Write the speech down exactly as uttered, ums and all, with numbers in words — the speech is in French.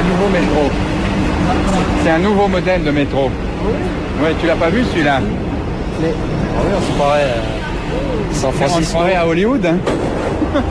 un nouveau métro. C'est un nouveau modèle de métro. Oui, tu l'as pas vu celui-là? Mais... Ah oui, on se croirait euh, San On se Francisco. croirait à Hollywood, hein.